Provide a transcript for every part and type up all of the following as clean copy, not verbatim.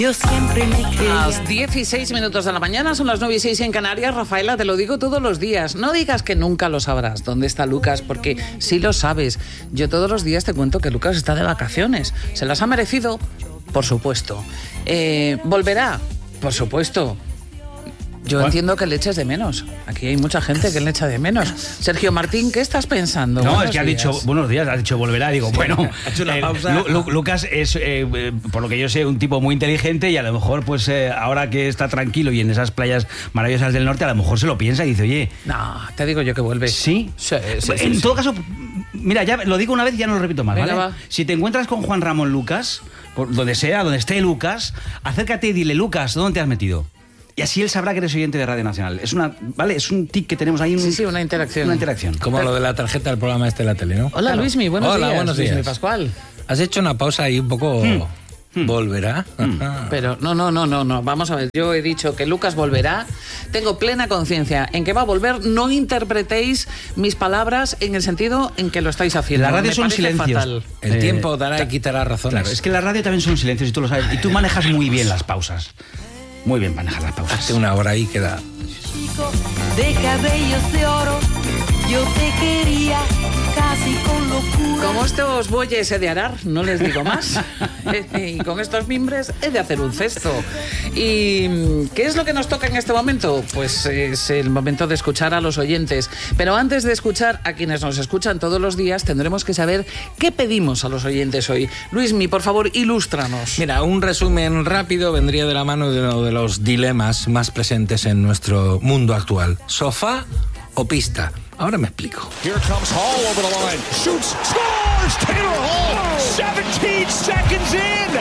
Yo siempre me quería. Las 16 minutos de la mañana, son las 9:06 en Canarias. Rafaela, te lo digo todos los días. No digas que nunca lo sabrás dónde está Lucas, porque sí lo sabes. Yo todos los días te cuento que Lucas está de vacaciones. ¿Se las ha merecido? Por supuesto. ¿Volverá? Por supuesto. Yo entiendo que le eches de menos. Aquí hay mucha gente que le echa de menos. Sergio Martín, ¿qué estás pensando? No, es que ha dicho, buenos días, ha dicho volverá. Digo, bueno, ha hecho una pausa. Lucas es, por lo que yo sé, un tipo muy inteligente y a lo mejor, pues ahora que está tranquilo y en esas playas maravillosas del norte, a lo mejor se lo piensa y dice, oye... No, te digo yo que vuelve. ¿Sí? Sí. En todo caso, mira, ya lo digo una vez y ya no lo repito más, Venga, ¿vale? va. Si te encuentras con Juan Ramón Lucas, por donde sea, donde esté Lucas, acércate y dile, Lucas, ¿dónde te has metido? Y así él sabrá que eres oyente de Radio Nacional. Es un tic que tenemos ahí. Sí, una interacción. Una interacción. Como lo de la tarjeta del programa de la tele, ¿no? Hola, Claro. Luismi, buenos días. Buenos días. Luismi Pascual. Has hecho una pausa ahí un poco... ¿Volverá? Pero no. Vamos a ver, yo he dicho que Lucas volverá. Tengo plena conciencia en que va a volver. No interpretéis mis palabras en el sentido en que lo estáis haciendo. La radio Me son parece silencios. fatal. El tiempo dará y quitará razones. Claro, es que la radio también son silencios y tú lo sabes. Y tú manejas muy bien las pausas. Muy bien manejas las pausas. Hace una hora ahí queda... Chico de cabellos de oro, yo te quería casi con locura. Como estos bueyes he de arar, no les digo más. Y con estos mimbres he de hacer un cesto. ¿Y qué es lo que nos toca en este momento? Pues es el momento de escuchar a los oyentes. Pero antes de escuchar a quienes nos escuchan todos los días, tendremos que saber qué pedimos a los oyentes hoy. Luismi, por favor, ilústranos. Mira, un resumen rápido vendría de la mano de uno de los dilemas más presentes en nuestro mundo actual. ¿Sofá o pista? Ahora me explico. Here comes Hall over the line. Shoots, scores! Taylor Hall, 17 seconds in.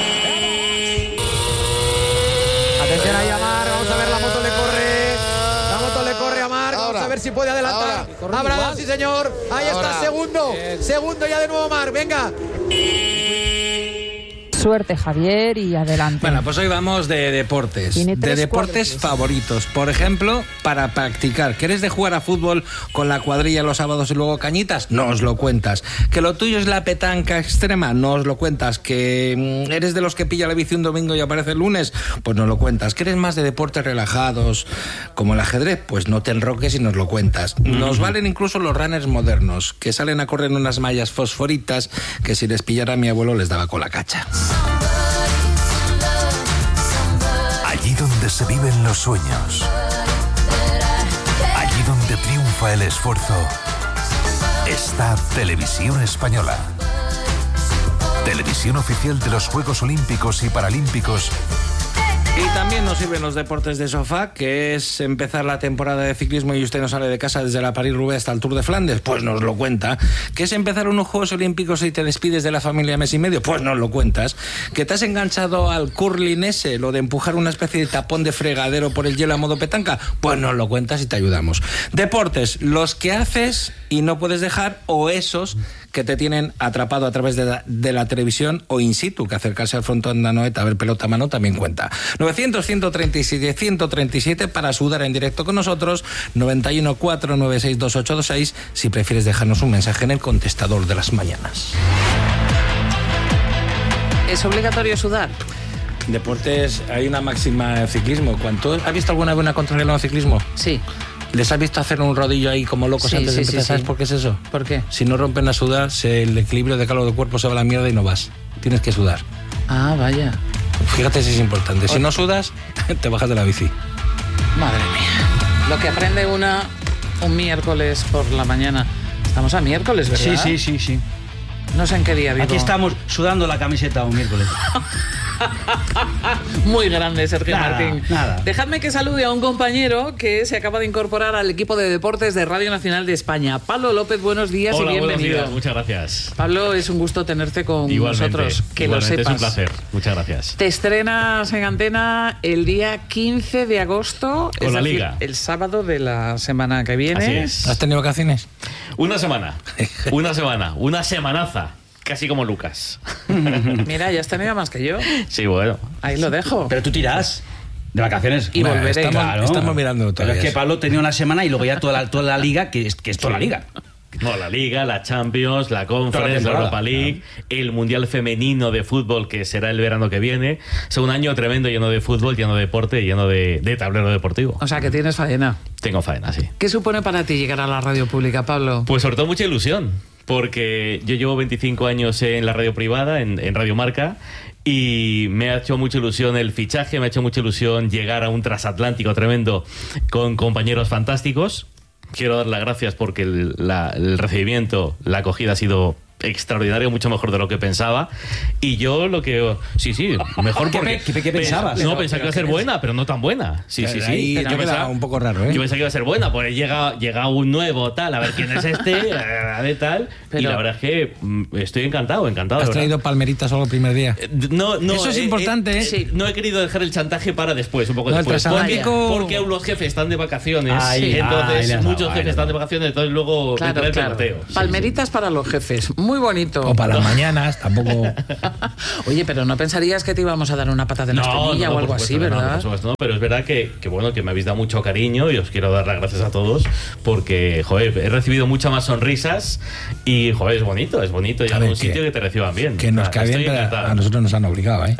Atención ahí a Mar, vamos a ver, la moto le corre a Mar, vamos a ver si puede adelantar. Habrá, sí señor, ahí está, segundo ya de nuevo Mar, venga. Suerte, Javier, y adelante. Bueno, pues hoy vamos de deportes. Tiene De tres deportes cuadros. favoritos. Por ejemplo, para practicar. ¿Quieres de jugar a fútbol con la cuadrilla los sábados y luego cañitas? No os lo cuentas. ¿Que lo tuyo es la petanca extrema? No os lo cuentas. ¿Que eres de los que pilla la bici un domingo y aparece el lunes? Pues no lo cuentas. ¿Que eres más de deportes relajados como el ajedrez? Pues no te enroques y nos lo cuentas. Nos valen incluso los runners modernos, que salen a correr en unas mallas fosforitas que si les pillara a mi abuelo les daba con la cacha. Allí donde se viven los sueños, allí donde triunfa el esfuerzo, está Televisión Española. Televisión oficial de los Juegos Olímpicos y Paralímpicos. Y también nos sirven los deportes de sofá, que es empezar la temporada de ciclismo y usted no sale de casa desde la París-Roubaix hasta el Tour de Flandes, pues nos lo cuenta. ¿Que es empezar unos Juegos Olímpicos y te despides de la familia mes y medio? Pues nos lo cuentas. ¿Que te has enganchado al curling ese, lo de empujar una especie de tapón de fregadero por el hielo a modo petanca? Pues nos lo cuentas y te ayudamos. Deportes, los que haces y no puedes dejar, o esos que te tienen atrapado a través de la televisión o in situ, que acercarse al frontón de Anoeta a ver pelota a mano también cuenta. 900-137-137 para sudar en directo con nosotros. 91-496-2826 si prefieres dejarnos un mensaje en el contestador de las mañanas. ¿Es obligatorio sudar? Deportes, hay una máxima en ciclismo. ¿Has visto alguna buena contrarreloj en ciclismo? Sí. ¿Les has visto hacer un rodillo ahí como locos Sí, antes de sí, empezar? sí, ¿Sabes sí. por qué es eso? ¿Por qué? Si no rompen a sudar, el equilibrio de calor del cuerpo se va a la mierda y no vas. Tienes que sudar. Ah, vaya. Fíjate si es importante. Si no sudas, te bajas de la bici. Madre mía. Lo que aprende un miércoles por la mañana. Estamos a miércoles, ¿verdad? Sí. No sé en qué día vivo. Aquí estamos sudando la camiseta un miércoles. Muy grande, Sergio Martín. Nada. Dejadme que salude a un compañero que se acaba de incorporar al equipo de deportes de Radio Nacional de España. Pablo López, buenos días. Hola, y bienvenido. buenos días, muchas gracias. Pablo, es un gusto tenerte con Igualmente, nosotros. Que lo sepas. es un placer, muchas gracias. Te estrenas en antena el día 15 de agosto. Con es la decir, Liga. el sábado de la semana que viene. Así es. ¿Has tenido vacaciones? Una semana, una semanaza, casi como Lucas. Mira, ya has tenido más que yo. Sí, bueno. Ahí lo dejo. Pero tú tirás de vacaciones. Y volveré. Estamos mirando Pero todavía. es que Pablo tenía una semana y luego ya toda la liga, que es toda la liga. No, la Liga, la Champions, la Conference, la Europa League, el Mundial Femenino de Fútbol, que será el verano que viene. Es un año tremendo, lleno de fútbol, lleno de deporte, lleno de tablero deportivo. O sea, que tienes faena. Tengo faena, sí. ¿Qué supone para ti llegar a la radio pública, Pablo? Pues sobre todo mucha ilusión, porque yo llevo 25 años en la radio privada, en Radio Marca, y me ha hecho mucha ilusión el fichaje, me ha hecho mucha ilusión llegar a un transatlántico tremendo con compañeros fantásticos. Quiero dar las gracias porque el recibimiento, la acogida ha sido extraordinario, mucho mejor de lo que pensaba. Y yo lo que... Sí, mejor porque... ¿Qué pensabas? No, pensaba que iba a ser buena, pero no tan buena. Sí. Yo pensaba un poco raro, ¿eh? Yo pensaba que iba a ser buena, pues llega un nuevo, tal, a ver quién es este, de tal. Pero, y la verdad es que estoy encantado. ¿Has traído palmeritas solo el primer día? No. Eso es importante, ¿eh? Sí. No he querido dejar el chantaje para después, un poco No, después. porque los jefes están de vacaciones. Ahí, entonces, muchos jefes están de vacaciones, entonces luego Claro. el planteo. Palmeritas para los jefes. Muy bonito. O para las mañanas, tampoco... Oye, pero no pensarías que te íbamos a dar una patada en la espinilla o algo así, ¿verdad? por supuesto, no, pero es verdad que bueno, que me habéis dado mucho cariño y os quiero dar las gracias a todos porque, joder, he recibido muchas más sonrisas y, joder, es bonito llegar a un sitio que te reciban bien. Que nos cae bien, pero a nosotros nos han obligado, ¿eh?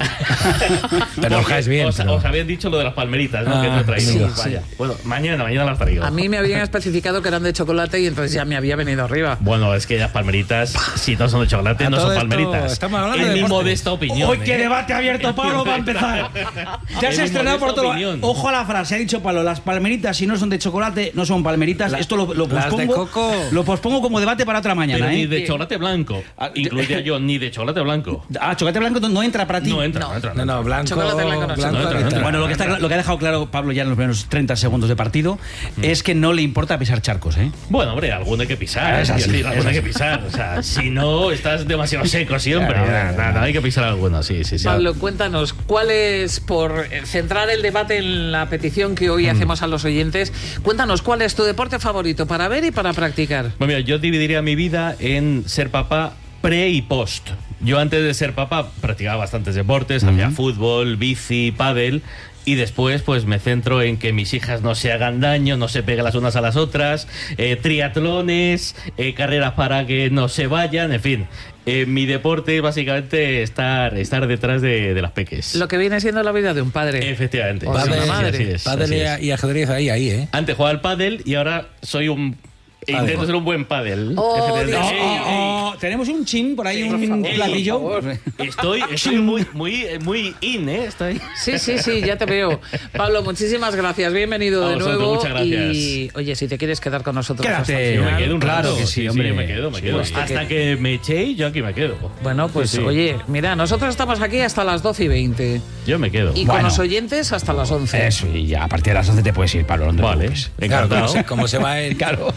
Pero nos caes bien. Os habían dicho lo de las palmeritas, ¿no? Que no he traído. sí. Vaya. Bueno, mañana las traigo. A mí me habían especificado que eran de chocolate y entonces ya me había venido arriba. Bueno, es que las palmeritas, si no son de chocolate, no son palmeritas. Estamos hablando Es de mi deporte. modesta opinión. ¡Uy, qué debate abierto, Pablo, va a empezar! Te has Es mi estrenado por modesta todo. opinión. Ojo a la frase, ha dicho Pablo, las palmeritas si no son de chocolate, no son palmeritas. Esto lo las de pospongo. coco. Lo pospongo como debate para otra mañana, Pero ni ¿eh? de chocolate blanco. Incluiría yo, ni de chocolate blanco. Chocolate blanco no entra para ti. No entra. No, blanco. Chocolate blanco no entra. Bueno, lo que ha dejado claro Pablo ya en los primeros 30 segundos de partido es que no le importa pisar charcos, ¿eh? Bueno, hombre, alguno hay que pisar. Es así, Es decir, alguno es hay que así. pisar. O sea, si no, estás demasiado seco siempre. Nada, hay que pisar alguno, sí. Pablo, cuéntanos, ¿cuál es, por centrar el debate en la petición que hoy hacemos a los oyentes, cuéntanos, ¿cuál es tu deporte favorito para ver y para practicar? Bueno, mira, yo dividiría mi vida en ser papá pre y post. Yo antes de ser papá practicaba bastantes deportes, hacía fútbol, bici, pádel. Y después, pues me centro en que mis hijas no se hagan daño, no se peguen las unas a las otras, triatlones, carreras para que no se vayan, en fin. Mi deporte es básicamente estar detrás de las peques. Lo que viene siendo la vida de un padre. Efectivamente. O de una madre. Pádel y ajedrez ahí, ¿eh? Antes jugaba al pádel y ahora soy un... Intento ser un buen pádel. Oh, Dios. Tenemos un chin por ahí, un platillo. Estoy muy in, ¿eh? Estoy... Sí, ya te veo. Pablo, muchísimas gracias. Bienvenido A de vosotros, nuevo. muchas gracias. Y, oye, si te quieres quedar con nosotros Quédate. hasta el final, Me quedo un Claro rato. que sí, hombre. me quedo. Hasta que me echéis, yo aquí me quedo. Bueno, pues Sí. oye, mira, nosotros estamos aquí hasta las 12:20 Yo me quedo. y con Bueno. los oyentes hasta las 11. Eso, y ya a partir de las 11 te puedes ir, Pablo. No te Vale, preocupes. encantado. Como se va el... Claro.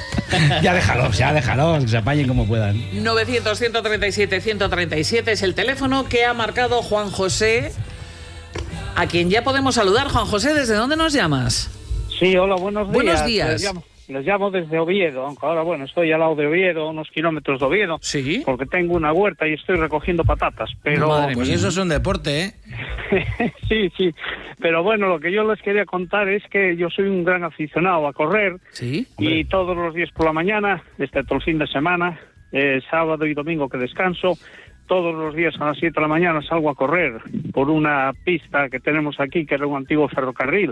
Ya déjalos, que se apañen como puedan. 900-137-137 es el teléfono que ha marcado Juan José, a quien ya podemos saludar. Juan José, ¿desde dónde nos llamas? Sí, hola, buenos días. Buenos días. Les llamo desde Oviedo, aunque ahora, bueno, estoy al lado de Oviedo, unos kilómetros de Oviedo, Sí. porque tengo una huerta y estoy recogiendo patatas, pero... Madre Pues mía. eso es un deporte, ¿eh? sí, pero bueno, lo que yo les quería contar es que yo soy un gran aficionado a correr Sí. y todos los días por la mañana, excepto el fin de semana, sábado y domingo que descanso, todos los días a las 7 de la mañana salgo a correr por una pista que tenemos aquí, que era un antiguo ferrocarril,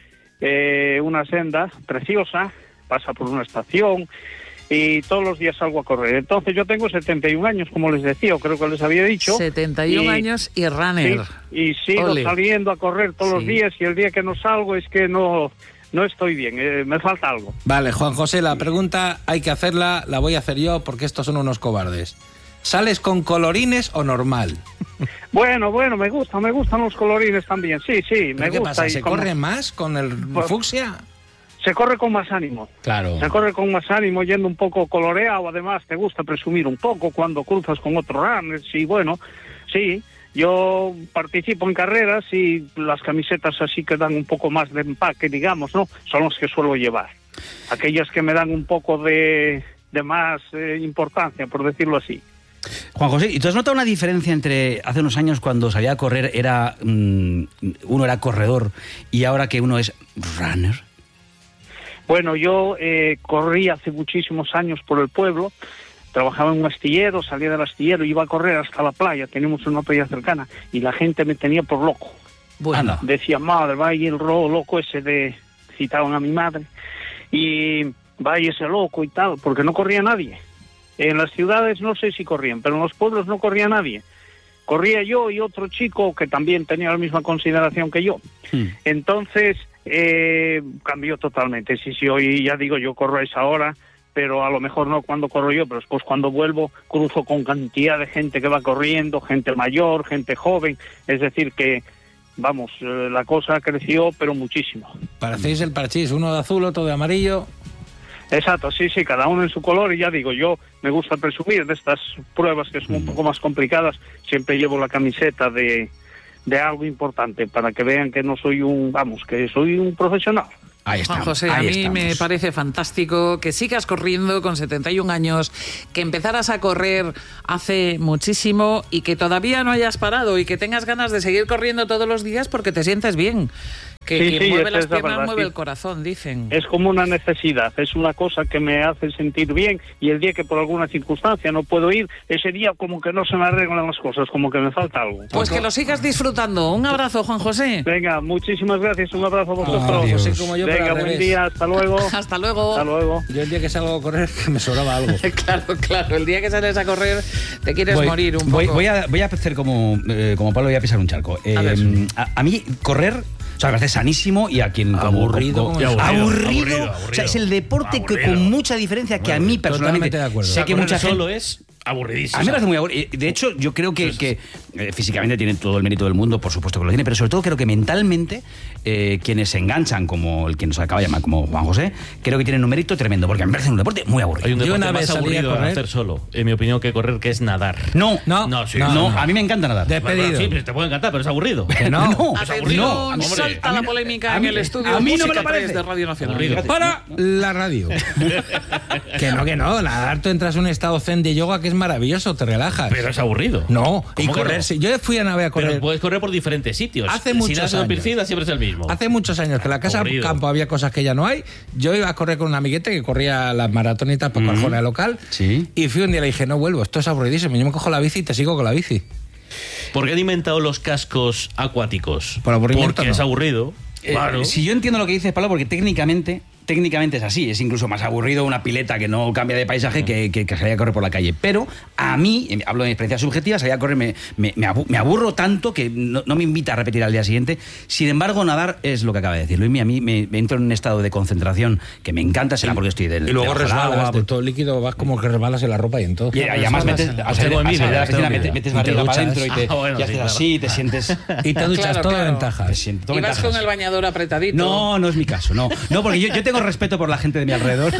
una senda preciosa, pasa por una estación y todos los días salgo a correr. Entonces yo tengo 71 años, como les decía, o creo que les había dicho. 71 años y runner. Sí, y sigo Ole. saliendo a correr todos los Sí. días y el día que no salgo es que no estoy bien, me falta algo. Vale, Juan José, la pregunta hay que hacerla, la voy a hacer yo porque estos son unos cobardes. ¿Sales con colorines o normal? Bueno, me gustan los colorines también, sí, me ¿Pero qué gusta. pasa? y ¿Se como- corre más con el Pues- fucsia? Se corre con más ánimo. Claro. Se corre con más ánimo, yendo un poco coloreado. Además, te gusta presumir un poco cuando cruzas con otros runners. Y bueno, sí, yo participo en carreras y las camisetas así que dan un poco más de empaque, digamos, ¿no? Son las que suelo llevar. Aquellas que me dan un poco de más importancia, por decirlo así. Juan José, ¿y tú has notado una diferencia entre hace unos años cuando salía a correr uno era corredor y ahora que uno es runner? Bueno, yo corrí hace muchísimos años por el pueblo, trabajaba en un astillero, salía del astillero, iba a correr hasta la playa, teníamos una playa cercana, y la gente me tenía por loco. Bueno. Decía, madre, vaya el loco ese de... Citaban a mi madre, y vaya ese loco y tal, porque no corría nadie. En las ciudades no sé si corrían, pero en los pueblos no corría nadie. Corría yo y otro chico que también tenía la misma consideración que yo. Entonces, cambió totalmente. Sí, hoy ya digo, yo corro a esa hora, pero a lo mejor no cuando corro yo, pero después cuando vuelvo cruzo con cantidad de gente que va corriendo, gente mayor, gente joven, es decir que, vamos, la cosa creció, pero muchísimo. Parecéis el parchís, uno de azul, otro de amarillo. Exacto, sí, cada uno en su color, y ya digo, yo me gusta presumir de estas pruebas que son un poco más complicadas, siempre llevo la camiseta de algo importante, para que vean que no soy que soy un profesional. Ahí está. Juan José, a mí me parece fantástico que sigas corriendo con 71 años, que empezaras a correr hace muchísimo y que todavía no hayas parado y que tengas ganas de seguir corriendo todos los días porque te sientes bien. Que mueve las piernas, mueve el corazón, dicen. Es como una necesidad, es una cosa que me hace sentir bien, y el día que por alguna circunstancia no puedo ir, ese día como que no se me arreglan las cosas, como que me falta algo. Pues que lo sigas disfrutando. Un abrazo, Juan José. Venga, muchísimas gracias, un abrazo a vosotros. José, como yo, venga, buen día, hasta luego. Hasta luego. Hasta luego. Yo el día que salgo a correr me sobraba algo. Claro, el día que sales a correr te quieres morir un poco. Voy a hacer como Pablo, voy a pisar un charco. A mí correr... O sea, me parece sanísimo y a quien... Aburrido. Aburrido. O sea, es el deporte que con mucha diferencia que a mí personalmente... Totalmente de acuerdo. Sé que mucha gente... Solo es aburridísimo. A mí me parece muy aburrido. De hecho, yo creo que físicamente tiene todo el mérito del mundo, por supuesto que lo tiene, pero sobre todo creo que mentalmente quienes se enganchan, como el que nos acaba de llamar, como Juan José, creo que tienen un mérito tremendo, porque a mí me parece un deporte muy aburrido. Hay un deporte una vez más aburrido salí a de hacer solo, en mi opinión, que correr, que es nadar. No, a mí me encanta nadar. Despedido. Sí, te puede encantar, pero es aburrido. No, es aburrido. Atención, salta la polémica en el estudio a mí no me Música lo parece. 3 de Radio Nacional. Aburrido. Para la radio. que no, nadar tú entras en un estado zen de yoga que es maravilloso, te relajas. Pero es aburrido. No, y ¿Cómo que correr, no? yo fui a Nave a correr. Pero puedes correr por diferentes sitios. Hace muchos si das en años. piscina siempre es el mismo. Hace muchos años que en la casa Aburrido. campo había cosas que ya no hay. Yo iba a correr con un amiguete que corría las maratonitas por Arjona local. Sí. Y fui un día y le dije, no vuelvo, esto es aburridísimo. Yo me cojo la bici y te sigo con la bici. ¿Por qué han inventado los cascos acuáticos? Por aburrimiento, Porque no. es aburrido. Claro. Si yo entiendo lo que dices, Pablo, porque técnicamente es así, es incluso más aburrido una pileta que no cambia de paisaje que salir a correr por la calle. Pero a mí, hablo de mi experiencia subjetiva, salir a correr me aburro tanto que no me invita a repetir al día siguiente. Sin embargo, nadar es lo que acaba de decir Luismi. A mí me entro en un estado de concentración que me encanta, será porque estoy Y luego resbalas de todo el líquido, vas como que resbalas en la ropa y en todo. Y además metes, al salir de la piscina, metes barriga para adentro y haces así, te sientes... Y te duchas, toda ventaja. Y vas con el bañador apretadito. No es mi caso, no, porque yo tengo respeto por la gente de mi alrededor.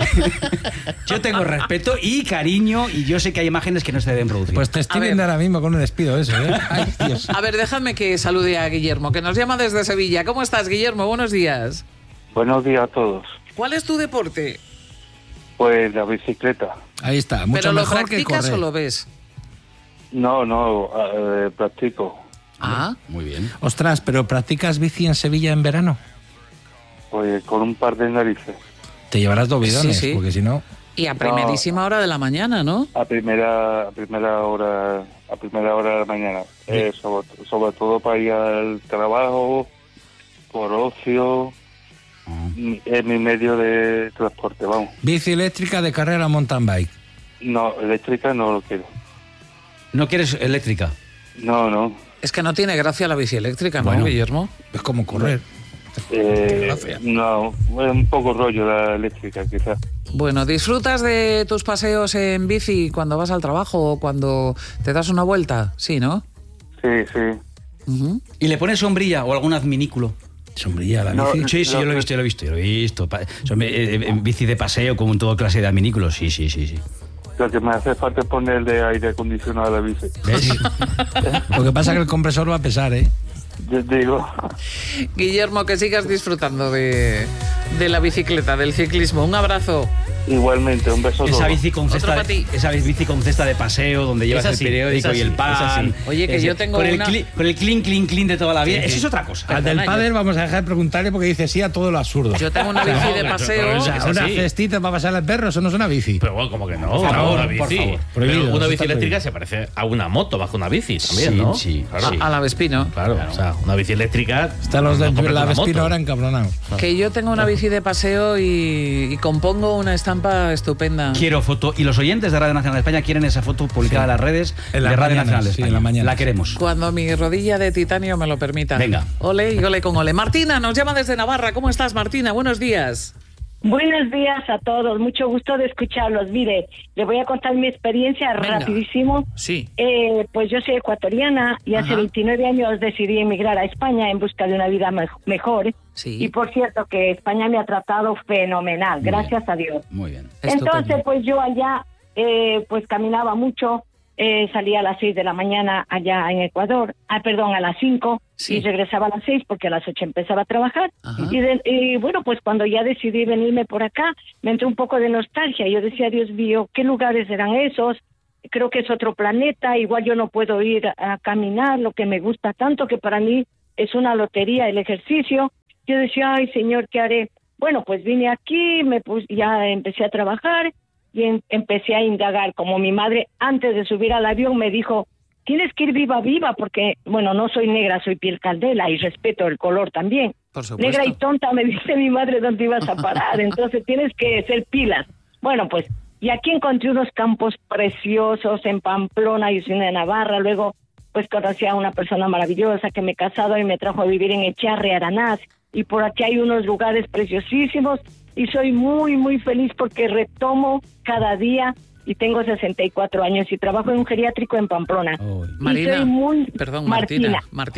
Yo tengo respeto y cariño, y yo sé que hay imágenes que no se deben producir. Pues te estoy viendo ahora mismo con un despido eso, ¿eh? Ay, Dios. A ver, déjame que salude a Guillermo, que nos llama desde Sevilla. ¿Cómo estás, Guillermo? Buenos días. Buenos días a todos. ¿Cuál es tu deporte? Pues la bicicleta. Ahí está, mucho ¿Pero lo mejor que practicas correr. o lo ves? No, practico. Ah, Muy bien. Ostras, ¿pero practicas bici en Sevilla en verano? Pues con un par de narices. Te llevarás dos bidones, Sí. porque si no... y a primerísima hora de la mañana, ¿no? A primera hora de la mañana. Sobre todo para ir al trabajo, por ocio, es mi medio de transporte, vamos. Bici eléctrica de carrera mountain bike. No, eléctrica no lo quiero. ¿No quieres eléctrica? No. Es que no tiene gracia la bici eléctrica, ¿no, Bueno. Guillermo? Es como correr. No, es un poco rollo la eléctrica, quizás. Bueno, ¿disfrutas de tus paseos en bici cuando vas al trabajo o cuando te das una vuelta? Sí, ¿no? Sí. Ujú. ¿Y le pones sombrilla o algún adminículo? Sombrilla a la No, bici. Sí, yo lo he visto. En bici de paseo con toda clase de adminículos, sí. Lo que me hace falta es ponerle aire acondicionado a la bici. ¿Ves? Lo que pasa es que el compresor va a pesar, ¿eh? Yo digo, Guillermo, que sigas disfrutando de de la bicicleta, del ciclismo. Un abrazo. Igualmente, un beso a todos. Esa bici con cesta de paseo donde llevas el periódico y el pan. Oye, que yo tengo con una... con el clean de toda la vida. Eso es otra cosa. Al del pádel vamos a dejar de preguntarle porque dice sí a todo lo absurdo. Yo tengo una bici de paseo. O sea, una cestita para pasar al perro, eso no es una bici. Pero bueno, como que no. Por favor, una bici. por favor. Prohibido, Pero una eso bici está eléctrica prohibido. se parece a una moto bajo una bici también, ¿no? Sí, claro. A la Vespino. Claro, o sea, una bici eléctrica. Están los de no compras la una Vespino moto. ahora encabronados. Que yo tengo una bici de paseo y compongo una estampa estupenda. Quiero foto. Y los oyentes de Radio Nacional de España quieren esa foto publicada en las redes En de las Radio mañanas, Nacional de sí, España. en la mañana. La queremos. Cuando mi rodilla de titanio me lo permita. Venga. Ole y ole con ole. Martina nos llama desde Navarra. ¿Cómo estás, Martina? Buenos días. Buenos días a todos, mucho gusto de escucharlos. Mire, le voy a contar mi experiencia rapidísimo. Sí. Pues yo soy ecuatoriana y hace 29 años decidí emigrar a España en busca de una vida mejor. Sí. Y por cierto que España me ha tratado fenomenal, gracias a Dios. Muy bien. Entonces, pues yo allá pues caminaba mucho, salía a las 6 de la mañana allá en Ecuador, a las 5 Sí. y regresaba a las 6 porque a las 8 empezaba a trabajar. Ajá. Y bueno, pues cuando ya decidí venirme por acá, me entró un poco de nostalgia. Yo decía, Dios mío, ¿qué lugares eran esos? Creo que es otro planeta, igual yo no puedo ir a caminar, lo que me gusta tanto, que para mí es una lotería el ejercicio. Yo decía, ay, Señor, ¿qué haré? Bueno, pues vine aquí, ya empecé a trabajar y empecé a indagar. Como mi madre, antes de subir al avión, me dijo, tienes que ir viva, porque, bueno, no soy negra, soy piel candela y respeto el color también. Por supuesto. Negra y tonta, me dice mi madre, ¿dónde ibas a parar? Entonces tienes que ser pilas. Bueno, pues, y aquí encontré unos campos preciosos en Pamplona y en Navarra. Luego, pues conocí a una persona maravillosa que me he casado y me trajo a vivir en Echarri, Aranaz. Y por aquí hay unos lugares preciosísimos y soy muy, muy feliz porque retomo cada día y tengo 64 años y trabajo en un geriátrico en Pamplona. Marina, y soy muy... perdón, Martina.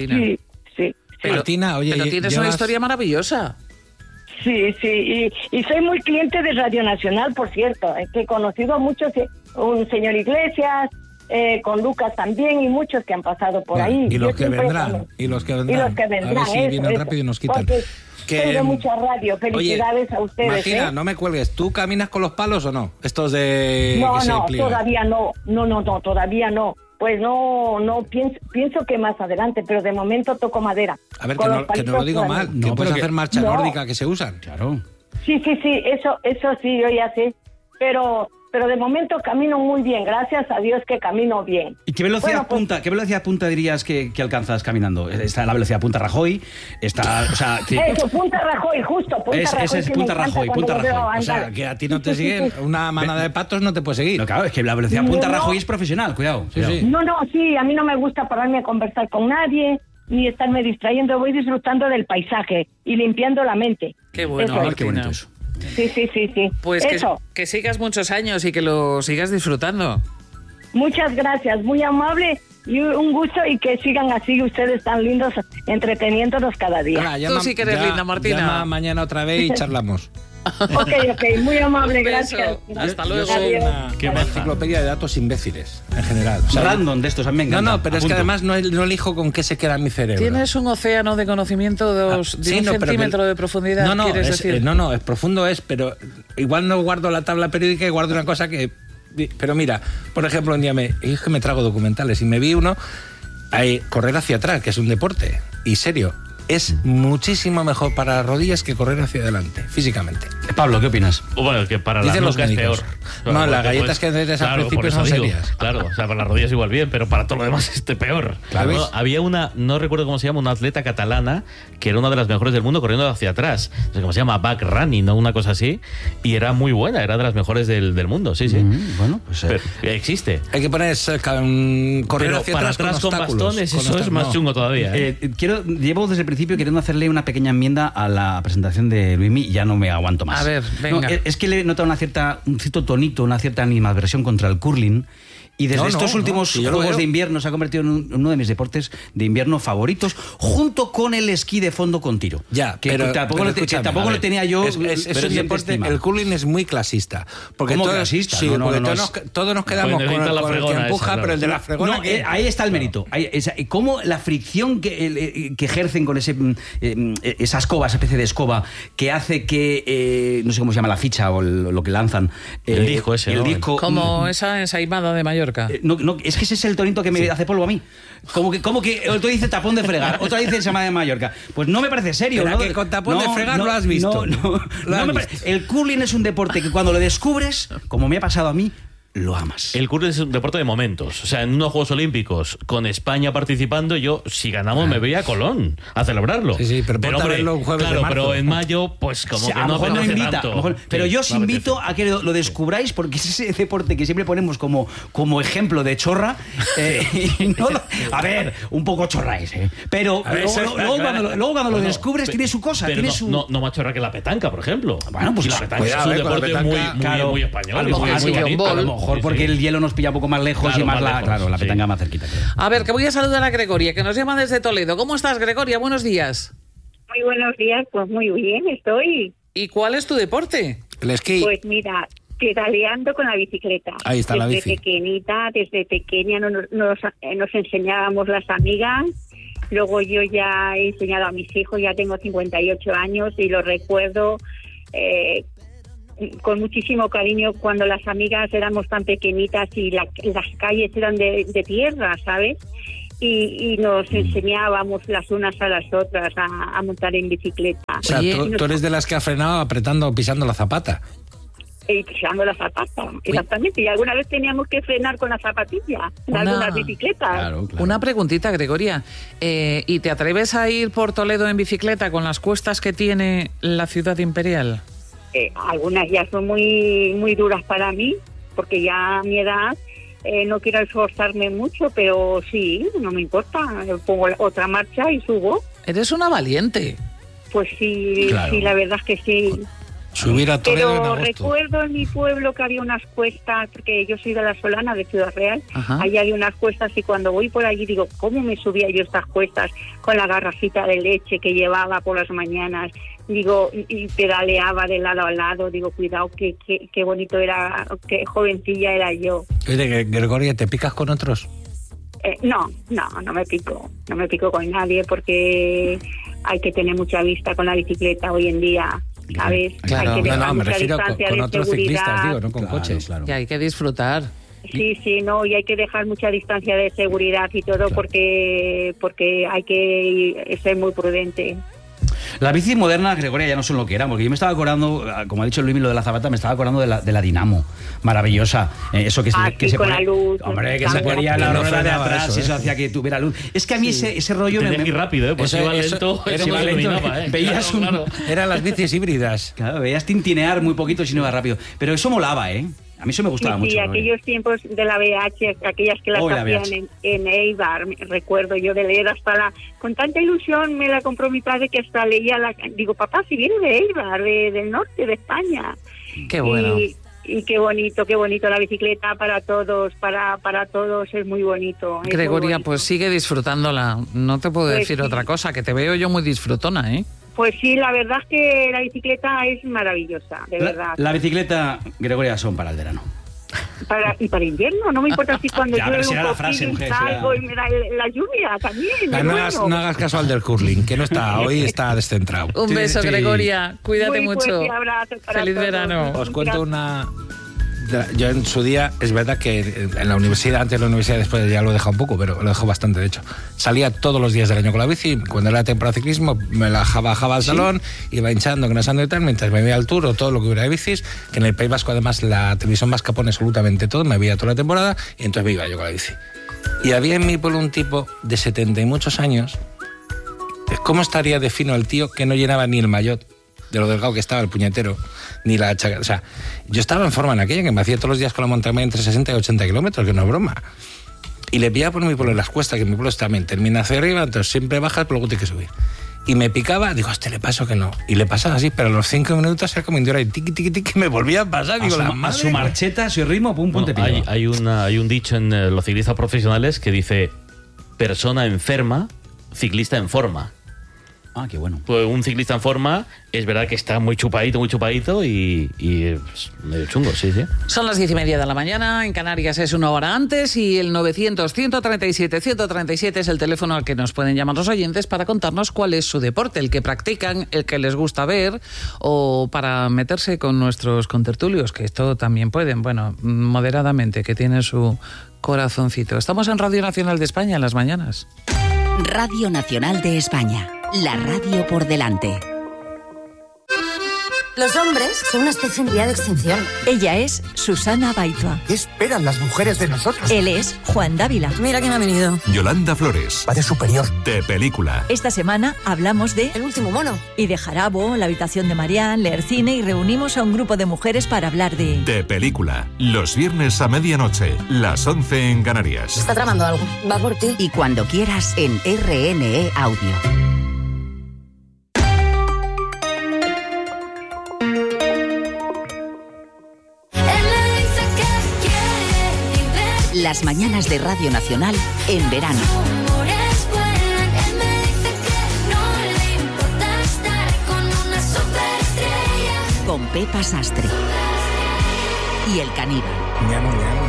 Sí. Martina, oye, pero tienes una historia maravillosa. Sí, y soy muy cliente de Radio Nacional, por cierto, que he conocido a muchos, un señor Iglesias, con Lucas también, y muchos que han pasado por ahí. Y los Yo que siempre vendrán. Y los que vendrán. A ver si vienen rápido y nos quitan. Tengo mucha radio, felicidades a ustedes. Martina, no me cuelgues, ¿tú caminas con los palos o no? Estos de... No, que se pliegan. todavía no, todavía no. Pues no, pienso que más adelante, pero de momento toco madera. A ver, Con que los no lo palitos digo planos. mal, que puedes hacer marcha nórdica que se usan. Claro. Sí, eso sí, yo ya sé, pero de momento camino muy bien, gracias a Dios que camino bien. ¿Y qué velocidad punta dirías que alcanzas caminando? Está la velocidad punta Rajoy, está, o sea, Eso, punta Rajoy, justo, punta Rajoy. Ese es que punta me encanta Rajoy, cuando punta lo veo Rajoy. O sea, andar. que a ti no te siguen, una manada de patos no te puede seguir. No, claro, es que la velocidad punta No. Rajoy es profesional, cuidado. Sí. No, sí, a mí no me gusta pararme a conversar con nadie, ni estarme distrayendo, voy disfrutando del paisaje y limpiando la mente. Qué bueno, Eso es. Martina. Qué bonito eso. Sí. Pues eso. que sigas muchos años y que lo sigas disfrutando. Muchas gracias, muy amable y un gusto y que sigan así ustedes tan lindos entreteniéndonos cada día. Ahora, Tú sí que eres linda, Martina. Llama mañana otra vez y charlamos. Ok, muy amable, Un beso. gracias. Hasta Yo luego. soy Qué una maja. enciclopedia de datos imbéciles, en general. O sea, Random de estos, a mí me encanta. No, pero es que Apunto. además no elijo con qué se queda mi cerebro. Tienes un océano de conocimiento de un centímetro de profundidad, ¿quieres decir? No, es profundo pero igual no guardo la tabla periódica y guardo una cosa que... Pero mira, por ejemplo, un día es que me trago documentales y me vi uno, correr hacia atrás, que es un deporte, y serio, es muchísimo mejor para las rodillas que correr hacia adelante, físicamente. Pablo, ¿qué opinas? Bueno, que para las Dicen los nucas es médicos. peor. No, las galletas que dices al principio por eso son digo. serias. Claro, o sea, para las rodillas igual bien, pero para todo lo demás peor. Claro. Bueno, había una, no recuerdo cómo se llama, una atleta catalana que era una de las mejores del mundo corriendo hacia atrás. No sé cómo se llama, back running, ¿no? Una cosa así. Y era muy buena, era de las mejores del mundo, sí. Bueno, pues... Pero existe. Hay que poner correr Pero hacia para atrás con obstáculos, bastones, con eso es más chungo todavía. Llevo desde el principio queriendo hacerle una pequeña enmienda a la presentación de Luismi y ya no me aguanto más. A ver, venga. No, es que le he notado un cierto tonito, una cierta animadversión contra el curling Y desde estos últimos Juegos de Invierno se ha convertido en uno de mis deportes de invierno favoritos, junto con el esquí de fondo con tiro. Ya, que pero tampoco lo tenía yo. Es un deporte, el curling es muy clasista. Porque ¿Cómo clasista? Sí, todos nos quedamos con el que empuja, pero el de la fregona... ahí está el mérito. Cómo la fricción que ejercen con esa escoba, esa especie de escoba, que hace que, no sé cómo se llama la ficha o lo que lanzan. El disco ese, el disco, como esa ensaimada de Mallorca. No, es que ese es el tonito que me hace polvo a mí. Como que otro dice tapón de fregar, otro dice ensaimada de Mallorca. Pues no me parece serio. Pero que con tapón de fregar lo has visto. El curling es un deporte que cuando lo descubres, como me ha pasado a mí, lo amas. El curling es un deporte de momentos. O sea, en unos Juegos Olímpicos, con España participando, yo, si ganamos, me voy a Colón a celebrarlo. Sí, pero verlo un jueves de marzo. Pero en mayo, pues como que no invita. tanto. Pero yo os invito a que lo descubráis, porque es ese deporte que siempre ponemos como ejemplo de chorra. A ver, un poco chorra es, Pero luego cuando lo descubres, tiene su cosa. Pero no más chorra que la petanca, por ejemplo. Bueno, pues la petanca es un deporte muy español. A lo mejor porque el hielo nos pilla un poco más lejos y más la petanca más cerquita. A ver, que voy a saludar a Gregoria, que nos llama desde Toledo. ¿Cómo estás, Gregoria? Buenos días. Muy buenos días, pues muy bien estoy. ¿Y cuál es tu deporte? El esquí. Pues mira, pedaleando con la bicicleta. Ahí está la bici. Desde pequeña nos enseñábamos las amigas. Luego yo ya he enseñado a mis hijos, ya tengo 58 años y lo recuerdo con muchísimo cariño cuando las amigas éramos tan pequeñitas y las calles eran de tierra, ¿sabes? Y nos enseñábamos las unas a las otras a montar en bicicleta. O sea, tú eres de las que ha frenado pisando la zapata. Y pisando la zapata, exactamente. Y alguna vez teníamos que frenar con la zapatilla en algunas bicicletas. Claro. Una preguntita, Gregoria. ¿Y te atreves a ir por Toledo en bicicleta con las cuestas que tiene la ciudad imperial? Algunas ya son muy duras para mí, porque ya a mi edad no quiero esforzarme mucho, pero sí, no me importa. Pongo otra marcha y subo. Eres una valiente. Pues sí, claro. Sí, la verdad es que sí. Subir a Toledo en Pero agosto. recuerdo en mi pueblo que había unas cuestas, porque yo soy de La Solana, de Ciudad Real. Ajá. Allí había unas cuestas y cuando voy por allí digo, ¿cómo me subía yo estas cuestas con la garrafita de leche que llevaba por las mañanas? Digo, y pedaleaba de lado a lado. Digo, cuidado, qué bonito era, qué jovencilla era yo. Oye, Gregoria, ¿te picas con otros? No me pico. No me pico con nadie porque hay que tener mucha vista con la bicicleta hoy en día. ¿Sabes? Claro, hay que dejar me mucha refiero distancia con de otros seguridad. ciclistas, digo, no con coches. Claro. Y hay que disfrutar. Sí, y hay que dejar mucha distancia de seguridad y todo porque hay que ser muy prudente. Las bicis modernas, Gregoria, ya no son lo que eran, porque yo me estaba acordando, como ha dicho Luis, lo de la zapata, me estaba acordando de la Dinamo, maravillosa. Eso que se con ponía, la luz. hombre, que se ponía la rueda de atrás, eso hacía que tuviera luz. Es que a mí ese rollo me muy rápido, pues iba lento, veías eran las bicis híbridas. Claro, veías tintinear muy poquito si no iba rápido, pero eso molaba, A mí eso me gustaba mucho. Sí, aquellos tiempos de la BH, aquellas que las hacían en Eibar, recuerdo yo de leer con tanta ilusión me la compró mi padre que hasta leía digo, papá, si viene de Eibar, del norte de España. Qué bueno. Y qué bonito la bicicleta para todos, para todos es muy bonito. Gregoria, pues sigue disfrutando no te puedo decir otra cosa, que te veo yo muy disfrutona, Pues sí, la verdad es que la bicicleta es maravillosa, de verdad. La bicicleta, Gregoria, son para el verano. Y para invierno, no me importa si cuando llueve un poquito salgo y me da la lluvia también. No hagas caso al del curling, que no está, hoy está descentrado. Un beso, Gregoria, cuídate mucho. Feliz verano. Os cuento yo en su día, es verdad que en la universidad, antes de la universidad, después ya lo he dejado un poco, pero lo dejo bastante, de hecho. Salía todos los días del año con la bici, cuando era temporada de ciclismo, me la bajaba al salón, iba hinchando, engrasando y tal, mientras me veía al tour o todo lo que hubiera de bicis, que en el País Vasco además la televisión vasca pone absolutamente todo, me veía toda la temporada y entonces me iba yo con la bici. Y había en mi pueblo un tipo de 70 y muchos años, ¿cómo estaría de fino el tío que no llenaba ni el maillot de lo delgado que estaba el puñetero, ni la chaqueta? O sea, yo estaba en forma en aquella que me hacía todos los días con la montaña entre 60 y 80 kilómetros, que no es broma. Y le pillaba por mi pueblo en las cuestas, que mi pueblo también termina hacia arriba, entonces siempre bajas, pero luego tienes que subir. y me picaba, digo, a este le paso que no. Y le pasaba así, pero a los 5 minutos era como indiora y tiqui, tiqui, tiqui, me volvía a pasar. Digo, a su marcheta, a su ritmo, pum, pum, te pillaba. Hay un dicho en los ciclistas profesionales que dice: persona enferma, ciclista en forma. Ah, qué bueno. Pues un ciclista en forma es verdad que está muy chupadito y es medio chungo, sí. Son las 10:30 de la mañana, en Canarias es una hora antes y el 900-137-137 es el teléfono al que nos pueden llamar los oyentes para contarnos cuál es su deporte, el que practican, el que les gusta ver o para meterse con nuestros contertulios, que esto también pueden, bueno, moderadamente, que tienen su corazoncito. Estamos en Radio Nacional de España en las mañanas. Radio Nacional de España, la radio por delante. Los hombres son una especie en vía de extinción. Ella es Susana Baitua. ¿Qué esperan las mujeres de nosotros? Él es Juan Dávila. Mira quién ha venido. Yolanda Flores. Va de superior. De película. Esta semana hablamos de El último mono. Y de Jarabo, La habitación de Marianne, leer cine y reunimos a un grupo de mujeres para hablar de película. Los viernes a medianoche, las 11 en Canarias. Está tramando algo. Va por ti. Y cuando quieras en RNE Audio. Las mañanas de Radio Nacional en verano. Con Pepa Sastre. Y el caníbal.